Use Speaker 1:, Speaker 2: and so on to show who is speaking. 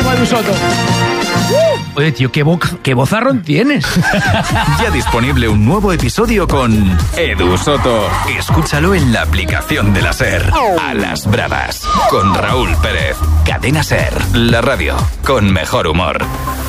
Speaker 1: como Edu Soto. Oye, tío, qué vozarrón tienes.
Speaker 2: Ya disponible un nuevo episodio con Edu Soto. Escúchalo en la aplicación de la SER. A las bravas, con Raúl Pérez. Cadena SER, la radio con mejor humor.